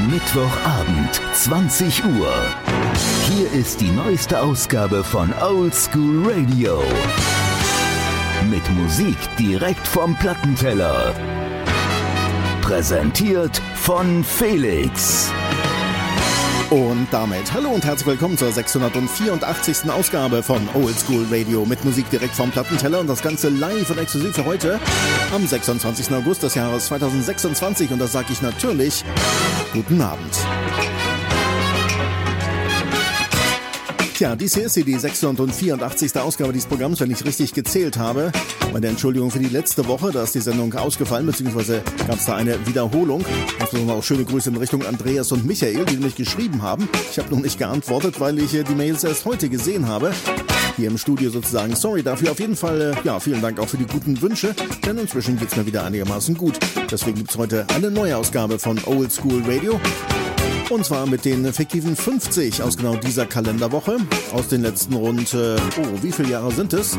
Mittwochabend, 20 Uhr. Hier ist die neueste Ausgabe von Old School Radio. Mit Musik direkt vom Plattenteller. Präsentiert von Felix. Und damit hallo und herzlich willkommen zur 684. Ausgabe von Old School Radio mit Musik direkt vom Plattenteller und das Ganze live und exklusiv für heute am 26. August des Jahres 2026 und das sage ich natürlich guten Abend. Tja, dies hier ist die 684. Ausgabe dieses Programms, wenn ich richtig gezählt habe. Meine Entschuldigung für die letzte Woche, da ist die Sendung ausgefallen, beziehungsweise gab es da eine Wiederholung. Insbesondere auch schöne Grüße in Richtung Andreas und Michael, die mich geschrieben haben. Ich habe noch nicht geantwortet, weil ich die Mails erst heute gesehen habe. Hier im Studio sozusagen. Sorry dafür. Auf jeden Fall, vielen Dank auch für die guten Wünsche, denn inzwischen geht's mir wieder einigermaßen gut. Deswegen gibt's heute eine neue Ausgabe von Old School Radio. Und zwar mit den fiktiven 50 aus genau dieser Kalenderwoche. Aus den letzten rund, wie viele Jahre sind es?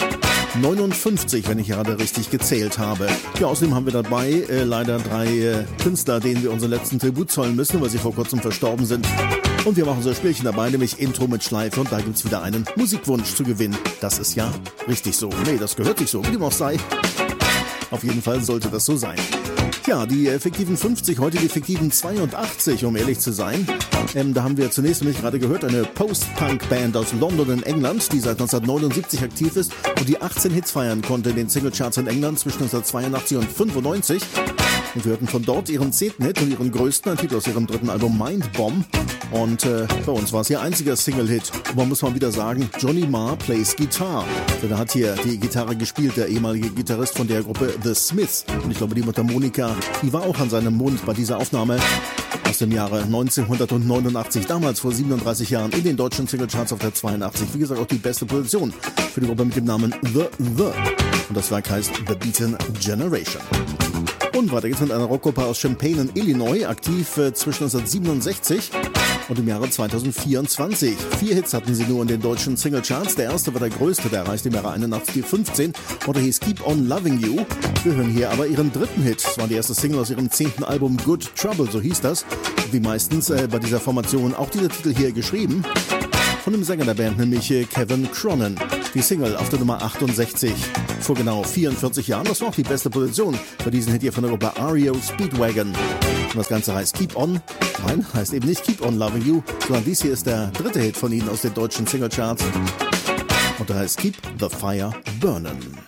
59, wenn ich gerade richtig gezählt habe. Ja, außerdem haben wir dabei leider 3 Künstler, denen wir unseren letzten Tribut zollen müssen, weil sie vor kurzem verstorben sind. Und wir machen so ein Spielchen dabei, nämlich Intro mit Schleife. Und da gibt's wieder einen Musikwunsch zu gewinnen. Das ist ja richtig so. Nee, das gehört sich so, wie dem auch sei. Auf jeden Fall sollte das so sein. Ja, die fiktiven 50, heute die fiktiven 82, um ehrlich zu sein. Da haben wir zunächst, nämlich gerade gehört, eine Post-Punk-Band aus London in England, die seit 1979 aktiv ist und die 18 Hits feiern konnte in den Singlecharts in England zwischen 1982 und 1995. Und wir hörten von dort ihren 10. Hit und ihren größten, ein Titel aus ihrem 3. Album Mind Bomb. Und bei uns war es ihr einziger Single-Hit. Und man muss mal wieder sagen, Johnny Marr plays Guitar. Denn er hat hier die Gitarre gespielt, der ehemalige Gitarrist von der Gruppe The Smiths. Und ich glaube, die Mundharmonika, die war auch an seinem Mund bei dieser Aufnahme aus dem Jahre 1989. Damals vor 37 Jahren in den deutschen Singlecharts auf der 82. Wie gesagt, auch die beste Position für die Gruppe mit dem Namen The. Und das Werk heißt The Beaten Generation. Und weiter geht's mit einer Rockgruppe aus Champaign in Illinois, aktiv zwischen 1967 und im Jahre 2024. 4 Hits hatten sie nur in den deutschen Singlecharts. Der erste war der größte, der erreichte im Jahre 81 die 15 und der hieß Keep On Loving You. Wir hören hier aber ihren 3. Hit. Das war die erste Single aus ihrem 10. Album Good Trouble, so hieß das. Wie meistens bei dieser Formation auch dieser Titel hier geschrieben. Von dem Sänger der Band, nämlich Kevin Cronin. Die Single auf der Nummer 68 vor genau 44 Jahren. Das war auch die beste Position für diesen Hit hier von der Gruppe REO Speedwagon. Und das Ganze heißt Keep On. Nein, heißt eben nicht Keep On Loving You, sondern dies hier ist der 3. Hit von ihnen aus den deutschen Singlecharts. Und der heißt Keep the Fire Burnin'.